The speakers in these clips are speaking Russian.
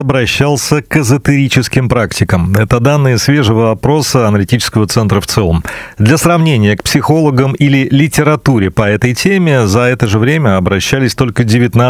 обращался к эзотерическим практикам. Это данные свежего опроса аналитического центра ВЦИОМ. Для сравнения, к психологам или литературе по этой теме за это же время обращались только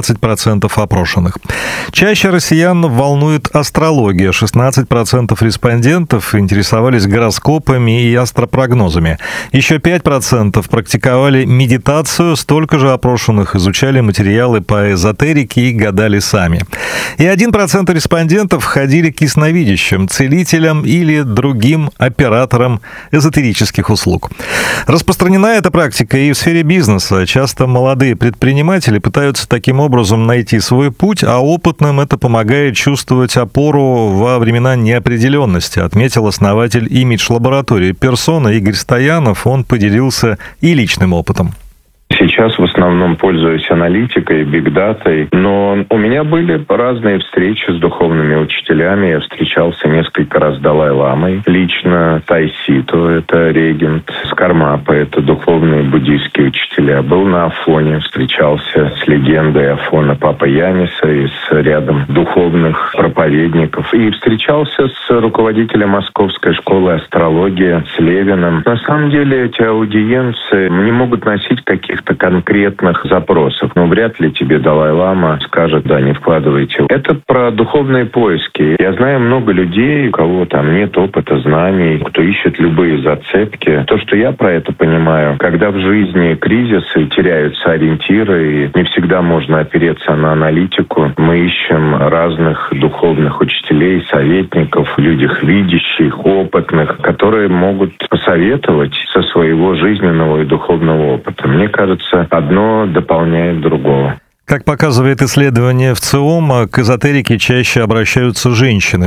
19% опрошенных. Чаще россиян волнует астрология. 16% респондентов интересовались гороскопами и астропрогнозами. Еще 5% практиковали медитацию, столько же опрошенных изучали материалы по эзотерике и гадали сами. И 1% респондентов ходили к ясновидящим, целителям или другим операторам эзотерических услуг. Распространена эта практика и в сфере бизнеса. Часто молодые предприниматели пытаются таким образом найти свой путь, а опытным это помогает чувствовать опору во времена неопределенности, отметил основатель имидж-лаборатории «Персона» Игорь Стоянов. Он поделился и личным опытом. Сейчас в основном пользуюсь аналитикой, бигдатой, но у меня были разные встречи с духовными учителями. Я встречался несколько раз с Далай-ламой, лично Тайсито, это регент, с Кармапа, это духовные буддийские учителя. Был на Афоне, встречался с легендой Афона Папа Яниса и с рядом духовных проповедников. И встречался с руководителем Московской школы астрологии, с Левиным. На самом деле эти аудиенции не могут носить каких-то конкретных запросов. Но вряд ли тебе Далай-лама скажет: да, не вкладывайте. Это про духовные поиски. Я знаю много людей, у кого там нет опыта, знаний, кто ищет любые зацепки. То, что я про это понимаю, когда в жизни кризисы, теряются ориентиры, и не всегда можно опереться на аналитику, мы ищем разных духовных учителей, советников, людях видящих, опытных, которые могут посоветовать со своего жизненного и духовного опыта. Мне кажется, одно дополняет другого. Как показывает исследование ВЦИОМ, к эзотерике чаще обращаются женщины,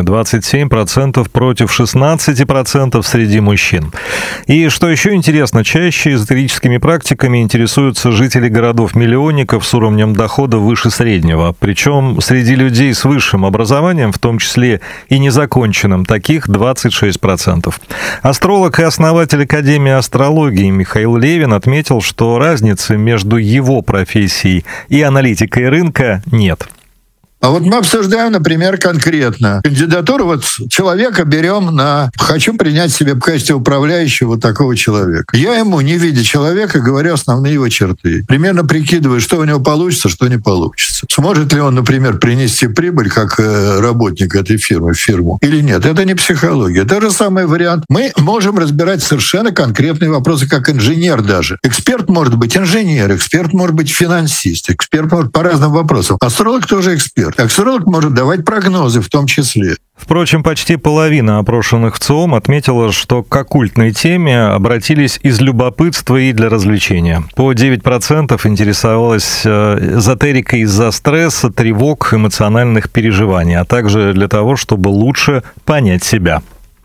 27% против 16% среди мужчин. И что еще интересно, чаще эзотерическими практиками интересуются жители городов-миллионников с уровнем дохода выше среднего. Причем среди людей с высшим образованием, в том числе и незаконченным, таких 26%. Астролог и основатель Академии астрологии Михаил Левин отметил, что разницы между его профессией и аналитикой рынка нет. А вот мы обсуждаем, например, конкретно кандидатуру. Вот человека берем на «хочу принять себе в качестве управляющего вот такого человека». Я ему, не видя человека, говорю основные его черты. Примерно прикидываю, что у него получится, что не получится. Сможет ли он, например, принести прибыль как работник этой фирмы в фирму или нет. Это не психология. Тот же самый вариант. Мы можем разбирать совершенно конкретные вопросы, как инженер даже. Эксперт может быть инженер, эксперт может быть финансист, эксперт может по разным вопросам. Астролог тоже эксперт. Астролог может давать прогнозы в том числе. Впрочем, почти половина опрошенных ВЦИОМ отметила, что к оккультной теме обратились из любопытства и для развлечения. По 9% интересовалась эзотерикой из-за стресса, тревог, эмоциональных переживаний, а также для того, чтобы лучше понять себя.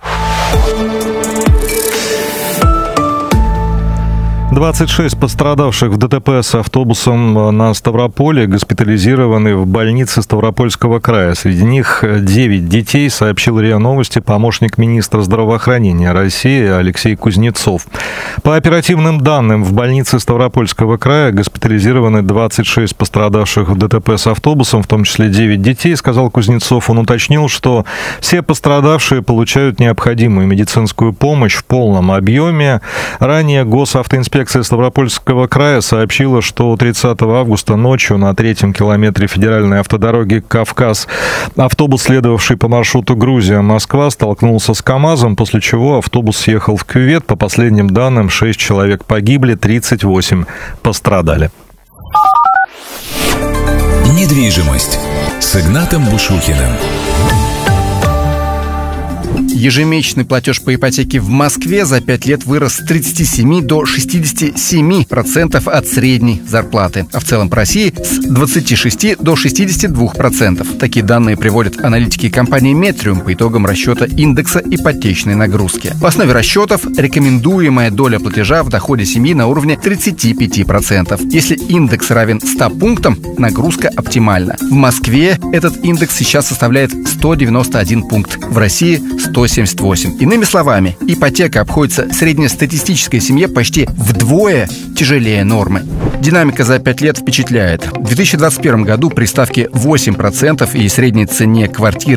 26 пострадавших в ДТП с автобусом на Ставрополе госпитализированы в больнице Ставропольского края. Среди них 9 детей, сообщил РИА Новости помощник министра здравоохранения России Алексей Кузнецов. По оперативным данным, в больнице Ставропольского края госпитализированы 26 пострадавших в ДТП с автобусом, в том числе 9 детей, сказал Кузнецов. Он уточнил, что все пострадавшие получают необходимую медицинскую помощь в полном объеме. Ранее госавтоинспекция Ставропольского края сообщила, что 30 августа ночью на 3-м километре федеральной автодороги «Кавказ» автобус, следовавший по маршруту Грузия-Москва, столкнулся с КАМАЗом, после чего автобус съехал в кювет. По последним данным, 6 человек погибли, 38 пострадали. Недвижимость с Игнатом Бушухиным. Ежемесячный платеж по ипотеке в Москве за 5 лет вырос с 37 до 67% от средней зарплаты, а в целом по России с 26 до 62%. Такие данные приводят аналитики компании Metrium по итогам расчета индекса ипотечной нагрузки. В основе расчетов рекомендуемая доля платежа в доходе семьи на уровне 35%. Если индекс равен 100 пунктам, нагрузка оптимальна. В Москве этот индекс сейчас составляет 191 пункт, в России 178. Иными словами, ипотека обходится среднестатистической семье почти вдвое тяжелее нормы. Динамика за 5 лет впечатляет. В 2021 году при ставке 8% и средней цене квартиры